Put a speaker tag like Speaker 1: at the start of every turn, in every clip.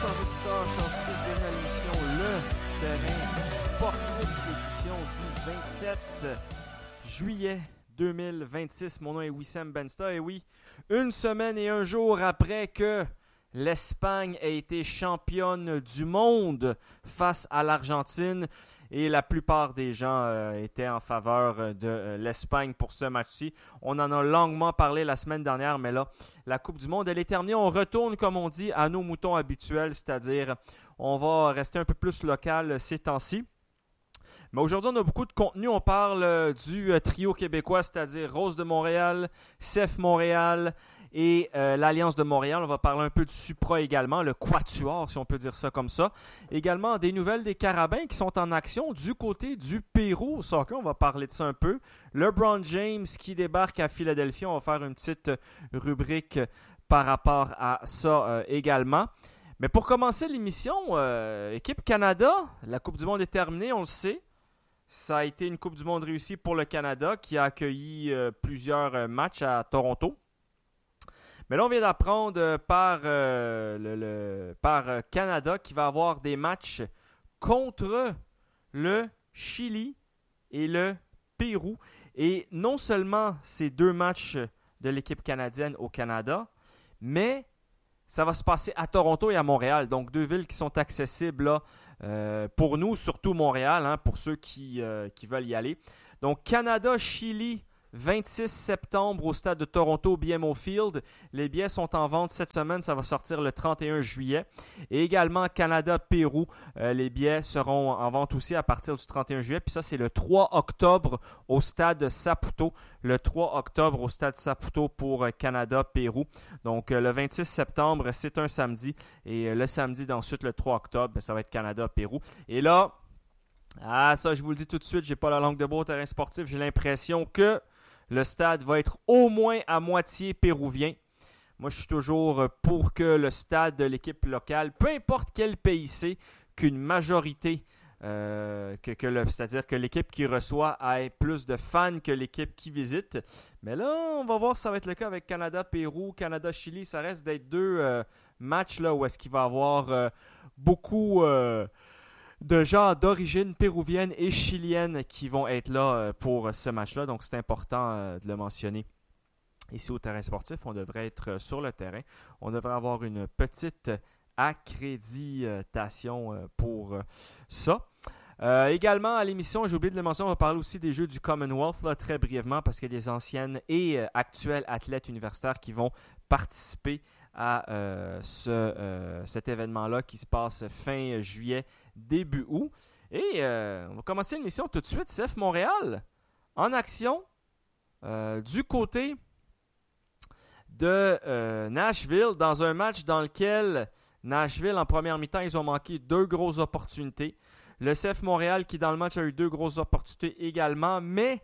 Speaker 1: chers auditeurs, chers auditrices, bienvenue à l'émission Le Terrain Sportif, édition du 27 juillet 2026. Mon nom est Wissam Bensta et oui, une semaine et un jour après que l'Espagne a été championne du monde face à l'Argentine et la plupart des gens étaient en faveur de l'Espagne pour ce match-ci. On en a longuement parlé la semaine dernière, mais là, la Coupe du Monde, elle est terminée. On retourne, comme on dit, à nos moutons habituels, c'est-à-dire on va rester un peu plus local ces temps-ci. Mais aujourd'hui, on a beaucoup de contenu. On parle du trio québécois, c'est-à-dire Rose de Montréal, CF Montréal et l'Alliance de Montréal. On va parler un peu du Supra également, le Quatuor, si on peut dire ça comme ça. Également, des nouvelles des Carabins qui sont en action du côté du Pérou au soccer. On va parler de ça un peu. LeBron James qui débarque à Philadelphie. On va faire une petite rubrique par rapport à ça également. Mais pour commencer l'émission, équipe Canada, la Coupe du Monde est terminée, on le sait. Ça a été une Coupe du Monde réussie pour le Canada qui a accueilli plusieurs matchs à Toronto. Mais là, on vient d'apprendre par Canada qui va avoir des matchs contre le Chili et le Pérou. Et non seulement ces deux matchs de l'équipe canadienne au Canada, mais ça va se passer à Toronto et à Montréal. Donc, deux villes qui sont accessibles là, pour nous, surtout Montréal, hein, pour ceux qui veulent y aller. Donc, Canada-Chili, 26 septembre au stade de Toronto, BMO Field. Les billets sont en vente cette semaine, ça va sortir le 31 juillet. Et également Canada-Pérou, les billets seront en vente aussi à partir du 31 juillet. Puis ça, c'est le 3 octobre au stade Saputo. Le 3 octobre au stade Saputo pour Canada-Pérou. Donc le 26 septembre, c'est un samedi. Et le samedi d'ensuite, le 3 octobre, ça va être Canada-Pérou. Et là, ça je vous le dis tout de suite, j'ai pas la langue de bois au terrain sportif. J'ai l'impression que le stade va être au moins à moitié péruvien. Moi, je suis toujours pour que le stade de l'équipe locale, peu importe quel pays c'est, qu'une majorité, c'est-à-dire que l'équipe qui reçoit ait plus de fans que l'équipe qui visite. Mais là, on va voir si ça va être le cas avec Canada-Pérou, Canada-Chili. Ça reste d'être deux matchs là, où est-ce qu'il va y avoir beaucoup de gens d'origine péruvienne et chilienne qui vont être là pour ce match-là. Donc, c'est important de le mentionner. Ici, au terrain sportif, on devrait être sur le terrain. On devrait avoir une petite accréditation pour ça. Également, à l'émission, j'ai oublié de le mentionner, on va parler aussi des Jeux du Commonwealth, là, très brièvement, parce qu'il y a des anciennes et actuelles athlètes universitaires qui vont participer à cet événement-là qui se passe fin juillet, début août. Et on va commencer l'émission tout de suite. CF Montréal en action du côté de Nashville dans un match dans lequel Nashville, en première mi-temps, ils ont manqué deux grosses opportunités. Le CF Montréal qui, dans le match, a eu deux grosses opportunités également, mais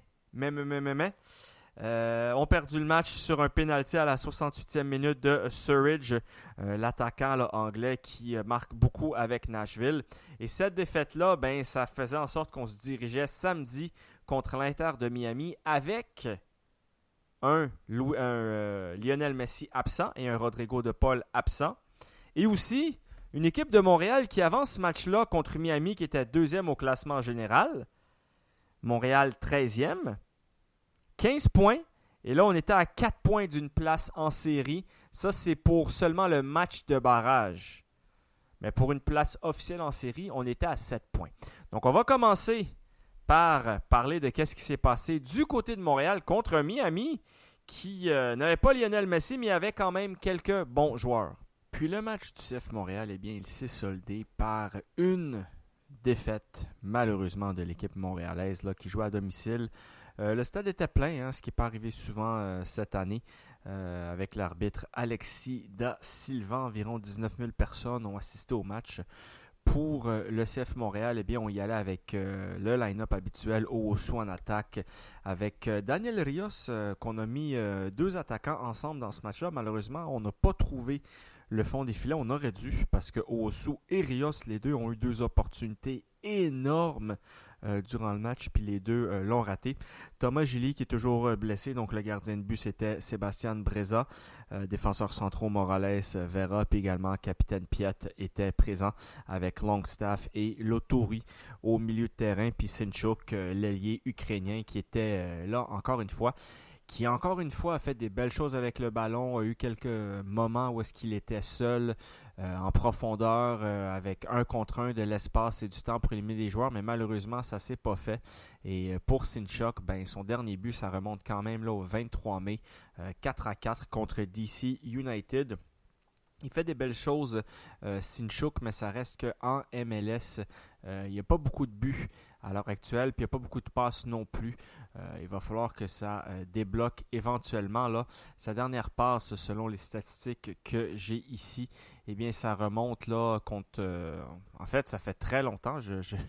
Speaker 1: ont perdu le match sur un pénalty à la 68e minute de Surridge, l'attaquant là, anglais qui marque beaucoup avec Nashville. Et cette défaite-là, ça faisait en sorte qu'on se dirigeait samedi contre l'Inter de Miami avec un Lionel Messi absent et un Rodrigo de Paul absent. Et aussi une équipe de Montréal qui avance ce match-là contre Miami qui était deuxième au classement général. Montréal 13e. 15 points, et là on était à 4 points d'une place en série. Ça c'est pour seulement le match de barrage. Mais pour une place officielle en série, on était à 7 points. Donc on va commencer par parler de ce qui s'est passé du côté de Montréal contre Miami, qui n'avait pas Lionel Messi, mais avait quand même quelques bons joueurs. Puis le match du CF Montréal, il s'est soldé par une défaite, malheureusement, de l'équipe montréalaise là, qui jouait à domicile. Le stade était plein, ce qui n'est pas arrivé souvent cette année, avec l'arbitre Alexis Da Silva. Environ 19 000 personnes ont assisté au match. Pour le CF Montréal, on y allait avec le line-up habituel, Owusu en attaque, avec Daniel Rios, qu'on a mis deux attaquants ensemble dans ce match-là. Malheureusement, on n'a pas trouvé le fond des filets. On aurait dû, parce que Owusu et Rios, les deux, ont eu deux opportunités énormes durant le match, puis les deux l'ont raté. Thomas Gilly qui est toujours blessé, donc le gardien de but c'était Sébastien Breza. Défenseurs centraux Morales, Vera, puis également capitaine Piat était présent avec Longstaff et Lotori au milieu de terrain, puis Sinchuk, l'ailier ukrainien qui était là encore une fois, qui encore une fois a fait des belles choses avec le ballon, a eu quelques moments où est-ce qu'il était seul en profondeur avec un contre un de l'espace et du temps pour éliminer les joueurs, mais malheureusement ça s'est pas fait. Et pour Sinchuk, son dernier but ça remonte quand même là, au 23 mai, 4-4 contre DC United. Il fait des belles choses, Sinchuk, mais ça reste qu'en MLS, il n'y a pas beaucoup de buts à l'heure actuelle, puis il n'y a pas beaucoup de passes non plus. Il va falloir que ça débloque éventuellement. Là. Sa dernière passe, selon les statistiques que j'ai ici, eh bien, ça remonte là contre... en fait, ça fait très longtemps.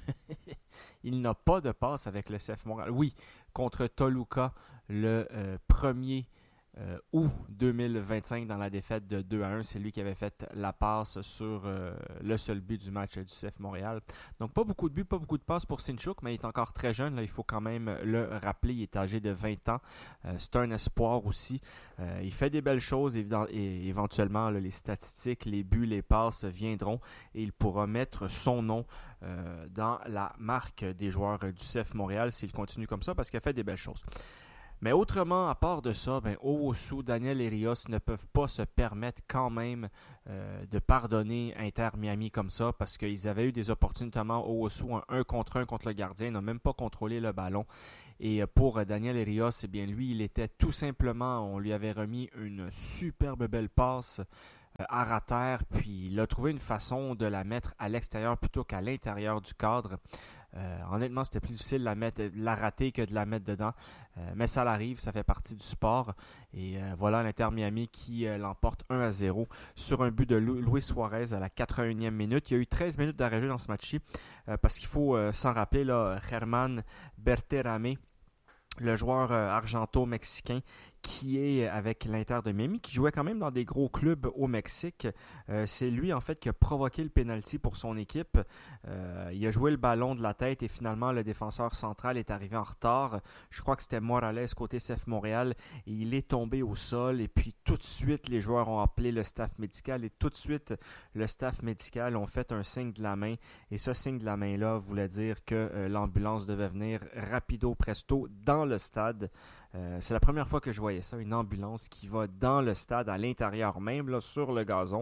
Speaker 1: Il n'a pas de passe avec le CF Montréal. Oui, contre Toluca, le 1er août 2025 dans la défaite de 2-1. C'est lui qui avait fait la passe sur le seul but du match du CF Montréal. Donc pas beaucoup de buts, pas beaucoup de passes pour Sinchuk, mais il est encore très jeune. Là, il faut quand même le rappeler. Il est âgé de 20 ans. C'est un espoir aussi. Il fait des belles choses et éventuellement là, les statistiques, les buts, les passes viendront et il pourra mettre son nom dans la marque des joueurs du CF Montréal s'il continue comme ça parce qu'il a fait des belles choses. Mais autrement, à part de ça, Owusu, Daniel et Rios ne peuvent pas se permettre quand même de pardonner Inter Miami comme ça parce qu'ils avaient eu des opportunités, notamment Owusu, un 1 contre 1 contre le gardien, n'a même pas contrôlé le ballon. Et pour Daniel et Rios, eh bien lui, il était tout simplement, on lui avait remis une superbe belle passe à rater, puis il a trouvé une façon de la mettre à l'extérieur plutôt qu'à l'intérieur du cadre. Honnêtement, c'était plus difficile de la rater que de la mettre dedans. Mais ça l'arrive, ça fait partie du sport. Et voilà l'Inter Miami qui l'emporte 1-0 sur un but de Luis Suarez à la 81e minute. Il y a eu 13 minutes d'arrêt dans ce match-ci parce qu'il faut s'en rappeler, là, Germán Berterame, le joueur argento-mexicain qui est avec l'Inter de Miami, qui jouait quand même dans des gros clubs au Mexique. C'est lui, en fait, qui a provoqué le pénalty pour son équipe. Il a joué le ballon de la tête et finalement, le défenseur central est arrivé en retard. Je crois que c'était Morales côté CF Montréal et il est tombé au sol. Et puis, tout de suite, les joueurs ont appelé le staff médical et tout de suite, le staff médical ont fait un signe de la main. Et ce signe de la main-là voulait dire que l'ambulance devait venir rapido presto dans le stade. C'est la première fois que je voyais ça, une ambulance qui va dans le stade, à l'intérieur même, là, sur le gazon.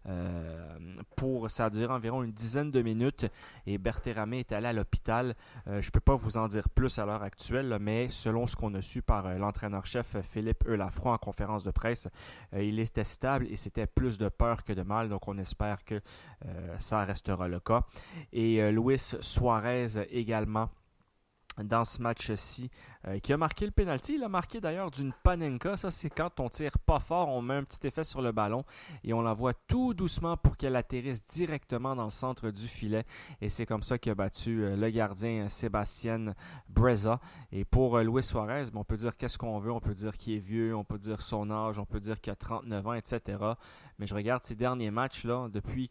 Speaker 1: Ça a duré environ une dizaine de minutes et Berterame est allé à l'hôpital. Je ne peux pas vous en dire plus à l'heure actuelle, là, mais selon ce qu'on a su par l'entraîneur-chef Philippe Eulafroy en conférence de presse, il était stable et c'était plus de peur que de mal, donc on espère que ça restera le cas. Et Luis Suarez également, dans ce match-ci, qui a marqué le pénalty. Il a marqué d'ailleurs d'une panenka. Ça, c'est quand on tire pas fort, on met un petit effet sur le ballon et on l'envoie tout doucement pour qu'elle atterrisse directement dans le centre du filet. Et c'est comme ça qu'il a battu le gardien Sébastien Breza. Et pour Luis Suarez, on peut dire qu'est-ce qu'on veut. On peut dire qu'il est vieux, on peut dire son âge, on peut dire qu'il a 39 ans, etc. Mais je regarde ces derniers matchs-là, depuis,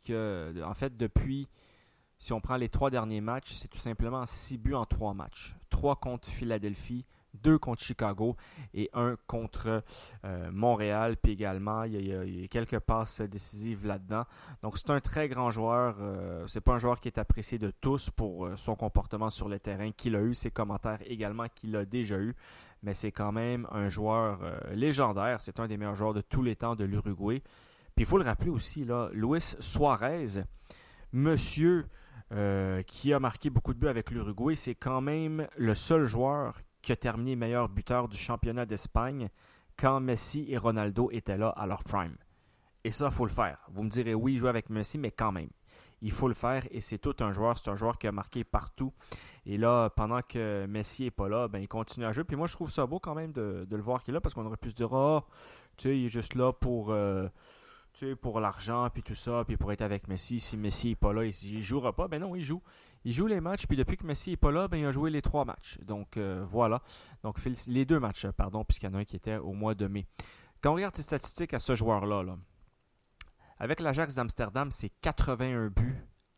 Speaker 1: si on prend les 3 derniers matchs, c'est tout simplement 6 buts en 3 matchs. 3 contre Philadelphie, 2 contre Chicago et 1 contre Montréal. Puis également, il y a quelques passes décisives là-dedans. Donc c'est un très grand joueur. C'est pas un joueur qui est apprécié de tous pour son comportement sur le terrain qu'il a eu, ses commentaires également qu'il a déjà eu. Mais c'est quand même un joueur légendaire. C'est un des meilleurs joueurs de tous les temps de l'Uruguay. Puis il faut le rappeler aussi, là, Luis Suarez, monsieur qui a marqué beaucoup de buts avec l'Uruguay, c'est quand même le seul joueur qui a terminé meilleur buteur du championnat d'Espagne quand Messi et Ronaldo étaient là à leur prime. Et ça, il faut le faire. Vous me direz, oui, il joue avec Messi, mais quand même. Il faut le faire et c'est tout un joueur. C'est un joueur qui a marqué partout. Et là, pendant que Messi n'est pas là, il continue à jouer. Puis moi, je trouve ça beau quand même de le voir qu'il est là parce qu'on aurait pu se dire, il est juste là pour l'argent, puis tout ça, puis pour être avec Messi. Si Messi n'est pas là, il ne jouera pas. Ben non, il joue. Il joue les matchs, puis depuis que Messi n'est pas là, il a joué les 3 matchs. Donc, voilà. Donc, les 2 matchs, puisqu'il y en a un qui était au mois de mai. Quand on regarde les statistiques à ce joueur-là, avec l'Ajax d'Amsterdam, c'est 81 buts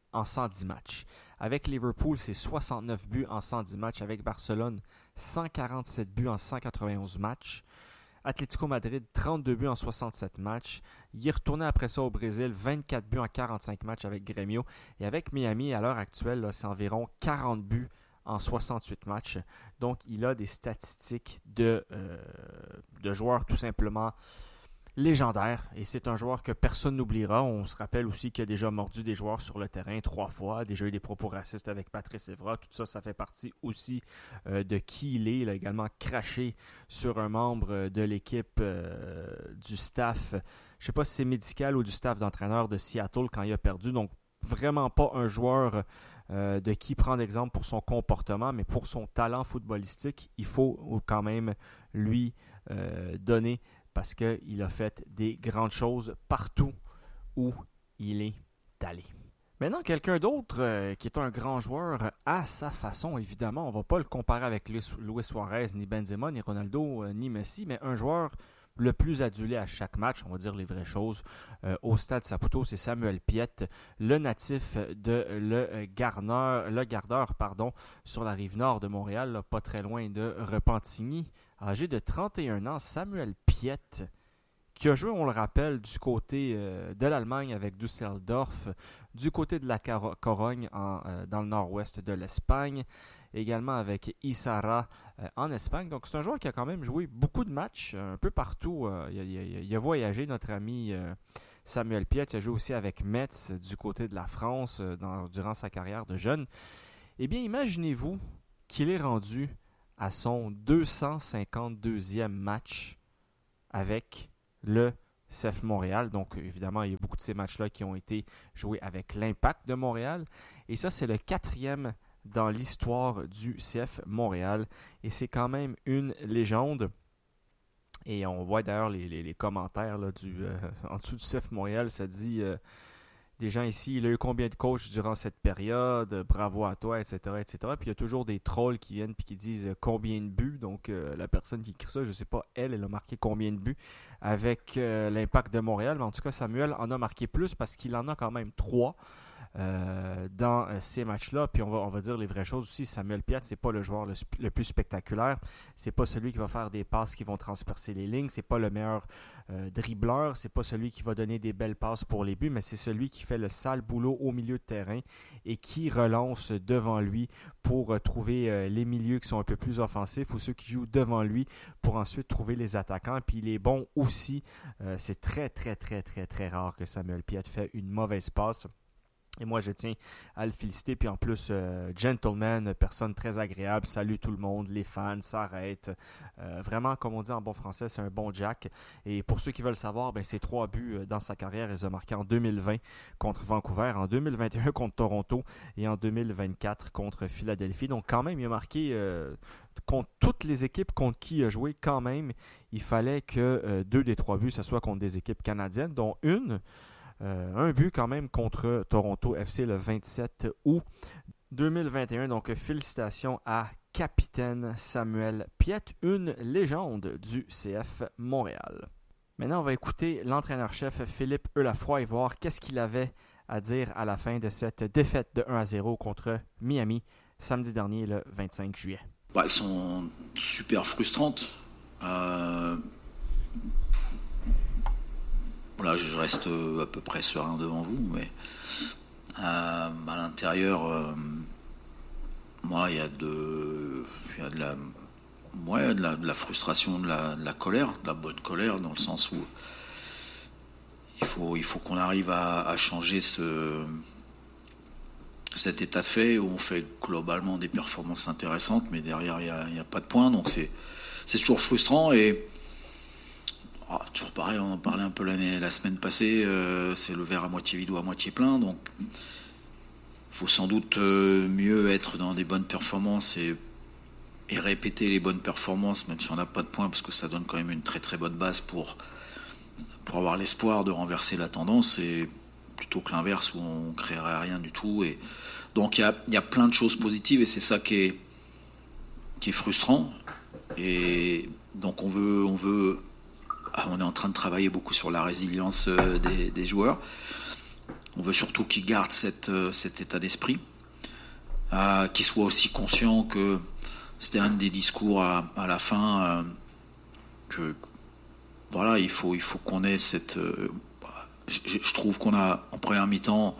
Speaker 1: en 110 matchs. Avec Liverpool, c'est 69 buts en 110 matchs. Avec Barcelone, 147 buts en 191 matchs. Atlético Madrid, 32 buts en 67 matchs. Il est retourné après ça au Brésil, 24 buts en 45 matchs avec Grêmio. Et avec Miami, à l'heure actuelle, là, c'est environ 40 buts en 68 matchs. Donc, il a des statistiques de joueurs tout simplement légendaire, et c'est un joueur que personne n'oubliera. On se rappelle aussi qu'il a déjà mordu des joueurs sur le terrain 3 fois, déjà eu des propos racistes avec Patrice Evra, tout ça, ça fait partie aussi de qui il est. Il a également craché sur un membre de l'équipe du staff, je ne sais pas si c'est médical ou du staff d'entraîneur de Seattle quand il a perdu, donc vraiment pas un joueur de qui prendre exemple pour son comportement, mais pour son talent footballistique, il faut quand même lui donner, parce qu'il a fait des grandes choses partout où il est allé. Maintenant, quelqu'un d'autre qui est un grand joueur à sa façon, évidemment, on ne va pas le comparer avec Luis Suarez, ni Benzema, ni Ronaldo, ni Messi, mais un joueur le plus adulé à chaque match, on va dire les vraies choses, au Stade Saputo, c'est Samuel Piette, le natif de le gardeur sur la rive nord de Montréal, là, pas très loin de Repentigny. Âgé de 31 ans, Samuel Piette, qui a joué, on le rappelle, du côté de l'Allemagne avec Düsseldorf, du côté de la Corogne dans le nord-ouest de l'Espagne, également avec Isara en Espagne. Donc c'est un joueur qui a quand même joué beaucoup de matchs un peu partout. Il a voyagé, notre ami Samuel Piette. Il a joué aussi avec Metz du côté de la France durant sa carrière de jeune. Eh bien, imaginez-vous qu'il est rendu à son 252e match avec le CF Montréal. Donc, évidemment, il y a beaucoup de ces matchs-là qui ont été joués avec l'Impact de Montréal. Et ça, c'est le 4e dans l'histoire du CF Montréal. Et c'est quand même une légende. Et on voit d'ailleurs les commentaires là, en dessous du CF Montréal, ça dit... des gens ici, il a eu combien de coachs durant cette période, bravo à toi, etc., etc. Puis il y a toujours des trolls qui viennent et qui disent combien de buts. Donc la personne qui écrit ça, je ne sais pas, elle a marqué combien de buts avec l'Impact de Montréal. Mais en tout cas, Samuel en a marqué plus parce qu'il en a quand même 3 dans ces matchs-là. Puis on va dire les vraies choses aussi. Samuel Piette, c'est pas le joueur le plus spectaculaire. C'est pas celui qui va faire des passes qui vont transpercer les lignes. C'est pas le meilleur dribbleur. C'est pas celui qui va donner des belles passes pour les buts, mais c'est celui qui fait le sale boulot au milieu de terrain et qui relance devant lui pour trouver les milieux qui sont un peu plus offensifs ou ceux qui jouent devant lui pour ensuite trouver les attaquants. Puis il est bon aussi. C'est très, très, très, très, très rare que Samuel Piette fait une mauvaise passe. Et moi, je tiens à le féliciter. Puis en plus, gentleman, personne très agréable, salue tout le monde, les fans s'arrêtent. Vraiment, comme on dit en bon français, c'est un bon Jack. Et pour ceux qui veulent savoir, ses 3 buts dans sa carrière, il les a marqués en 2020 contre Vancouver, en 2021 contre Toronto et en 2024 contre Philadelphie. Donc quand même, il a marqué contre toutes les équipes contre qui il a joué. Quand même, il fallait que 2 des 3 buts, ce soit contre des équipes canadiennes, dont un but quand même contre Toronto FC le 27 août 2021. Donc félicitations à capitaine Samuel Piette, une légende du CF Montréal. Maintenant, on va écouter l'entraîneur-chef Philippe Eulafroy et voir qu'est-ce qu'il avait à dire à la fin de cette défaite de 1-0 contre Miami samedi dernier, le 25 juillet.
Speaker 2: Elles sont super frustrantes. Là, je reste à peu près serein devant vous, mais à l'intérieur, moi, il y a de la frustration, de la colère, de la bonne colère, dans le sens où il faut qu'on arrive à changer cet état de fait où on fait globalement des performances intéressantes, mais derrière, il n'y a pas de points, donc c'est toujours frustrant. Et toujours pareil, on en parlait un peu la semaine passée, c'est le verre à moitié vide ou à moitié plein, donc il faut sans doute mieux être dans des bonnes performances et répéter les bonnes performances, même si on n'a pas de points, parce que ça donne quand même une très très bonne base pour avoir l'espoir de renverser la tendance, et plutôt que l'inverse où on ne créerait rien du tout. Et donc il y a plein de choses positives, et c'est ça qui est frustrant. Et donc on est en train de travailler beaucoup sur la résilience des joueurs. On veut surtout qu'il garde cet état d'esprit, qu'il soit aussi conscient que c'était un des discours à la fin, que voilà, il faut qu'on ait cette. Je trouve qu'on a en première mi-temps,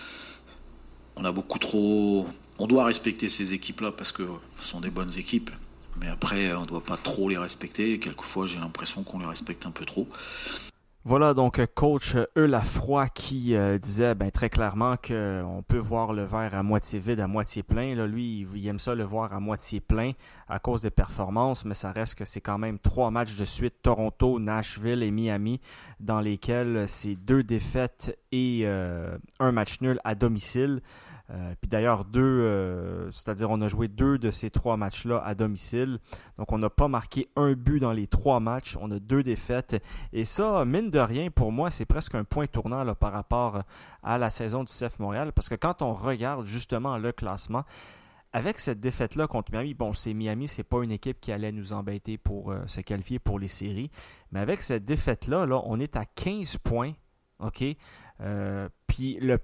Speaker 2: on a beaucoup trop. On doit respecter ces équipes-là parce que ce sont des bonnes équipes, mais après on ne doit pas trop les respecter. Et quelquefois, j'ai l'impression qu'on les respecte un peu trop.
Speaker 1: Voilà donc coach Lafroy qui disait très clairement qu'on peut voir le verre à moitié vide, à moitié plein. Là, lui, il aime ça le voir à moitié plein à cause des performances, mais ça reste que c'est quand même 3 matchs de suite, Toronto, Nashville et Miami, dans lesquels c'est 2 défaites et un match nul à domicile. Puis d'ailleurs, c'est-à-dire on a joué 2 de ces 3 matchs-là à domicile. Donc on n'a pas marqué un but dans les 3 matchs. On a 2 défaites. Et ça, mine de rien, pour moi, c'est presque un point tournant là, par rapport à la saison du CF Montréal. Parce que quand on regarde justement le classement, avec cette défaite-là contre Miami, bon, c'est Miami, c'est pas une équipe qui allait nous embêter pour se qualifier pour les séries. Mais avec cette défaite-là, là, on est à 15 points. OK? Puis le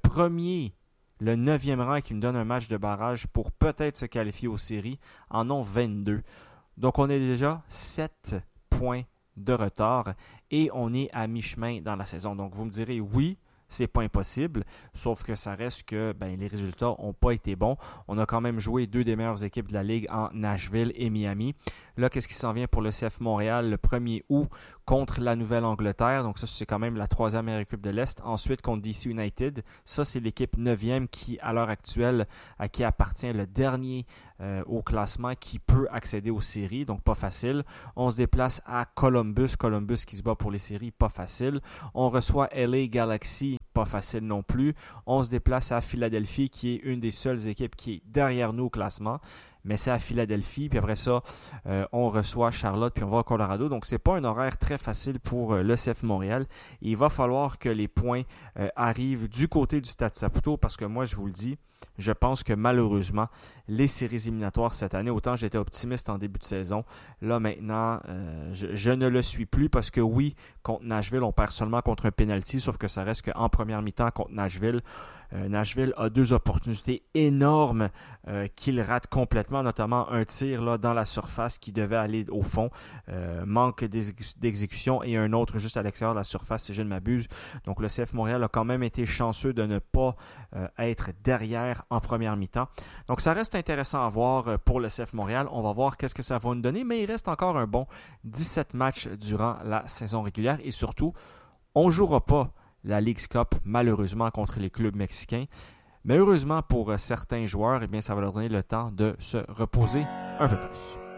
Speaker 1: 9e rang qui nous donne un match de barrage pour peut-être se qualifier aux séries, en ont 22. Donc on est déjà 7 points de retard et on est à mi-chemin dans la saison. Donc vous me direz oui, c'est pas impossible, sauf que ça reste que les résultats n'ont pas été bons. On a quand même joué 2 des meilleures équipes de la Ligue en Nashville et Miami. Là, qu'est-ce qui s'en vient pour le CF Montréal le 1er août contre la Nouvelle-Angleterre. Donc ça, c'est quand même la 3e meilleure équipe de l'Est. Ensuite, contre DC United. Ça, c'est l'équipe 9e qui, à l'heure actuelle, à qui appartient le dernier au classement qui peut accéder aux séries. Donc pas facile. On se déplace à Columbus. Columbus qui se bat pour les séries. Pas facile. On reçoit LA Galaxy. Pas facile non plus. On se déplace à Philadelphie qui est une des seules équipes qui est derrière nous au classement. Mais c'est à Philadelphie, puis après ça, on reçoit Charlotte, puis on va au Colorado. Donc, c'est pas un horaire très facile pour le CF Montréal. Il va falloir que les points arrivent du côté du Stade Saputo, parce que moi, je vous le dis, je pense que malheureusement, les séries éliminatoires cette année, autant j'étais optimiste en début de saison, là maintenant, je ne le suis plus, parce que oui, contre Nashville, on perd seulement contre un penalty, sauf que ça reste qu'en première mi-temps contre Nashville, Nashville a 2 opportunités énormes qu'il rate complètement, notamment un tir là, dans la surface qui devait aller au fond, manque d'exécution, et un autre juste à l'extérieur de la surface si je ne m'abuse. Donc le CF Montréal a quand même été chanceux de ne pas être derrière en première mi-temps. Donc ça reste intéressant à voir pour le CF Montréal. On va voir qu'est-ce que ça va nous donner, mais il reste encore un bon 17 matchs durant la saison régulière, et surtout, on ne jouera pas la Leagues Cup, malheureusement, contre les clubs mexicains. Mais heureusement pour certains joueurs, ça va leur donner le temps de se reposer un peu plus.